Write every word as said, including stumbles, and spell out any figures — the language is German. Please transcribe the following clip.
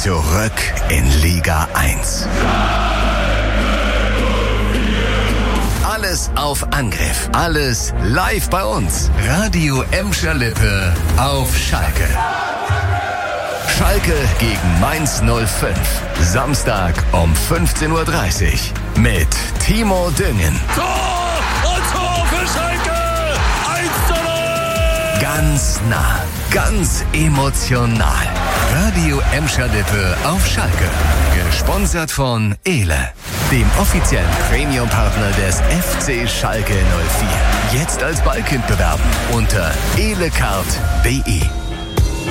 Zurück in Liga eins. Alles auf Angriff. Alles live bei uns. Radio Emscher Lippe auf Schalke. Schalke gegen Mainz null fünf. Samstag um fünfzehn Uhr dreißig. Mit Timo Düngen. Tor! Und Tor für Schalke! eins zu null! Ganz nah, ganz emotional. Radio Emscher Lippe auf Schalke. Gesponsert von Ehle, dem offiziellen Premium-Partner des F C Schalke null vier. Jetzt als Ballkind bewerben unter elecard punkt de.